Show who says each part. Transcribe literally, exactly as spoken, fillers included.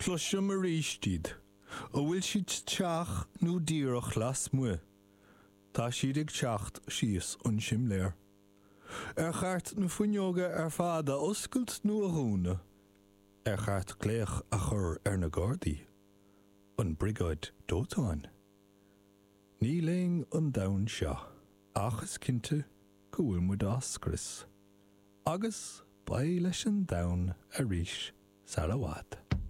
Speaker 1: Cloisiom a ríistíd, ó bhfuil siad teach nó díreach las mu. Tá siad ag teacht síos an sim léir. Ar cheart na fuinneoga ar fada oscailt nó a dhúna. Ar cheart cléach a chur ar na Gardaí. An brigáid dótáin. Ní léing an dain seo, achas cinnte go bhfuil muid ascris. Agus ba leis an dain a ríis salawat.